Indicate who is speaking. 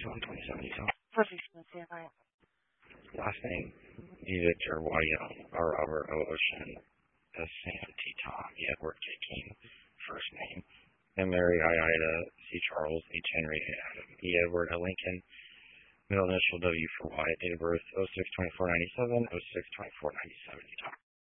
Speaker 1: 6/1/27, Utah.
Speaker 2: Perfect. Let's see if I...
Speaker 1: Last name, V. Victor, Y. Young, R. Robert, O. Ocean, S. Sam, T. Tom, E. Edward, J. King, first name, M. Mary, I. Ida, C. Charles, H. Henry, Adam, E. Edward, L. Lincoln, middle initial W for Y, date of birth 06/24/97, 06/24/97, Utah.